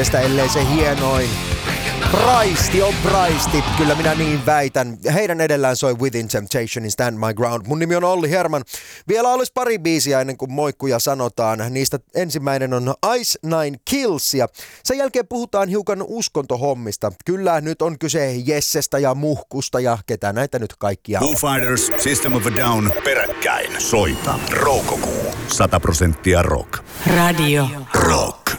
mielestä, ellei se hienoin. Praisti on praisti, kyllä minä niin väitän. Heidän edellään soi Within Temptationin Stand My Ground. Mun nimi on Olli Herman. Vielä olisi pari biisiä ennen kuin moikkuja sanotaan. Niistä ensimmäinen on Ice Nine Kills ja sen jälkeen puhutaan hiukan uskontohommista. Kyllä nyt on kyse Jessestä ja Muhkusta ja ketä näitä nyt kaikkia on. Foo Fighters, System of a Down, peräkkäin. Soita. Roukokuu. 100% rock. Radio Rock.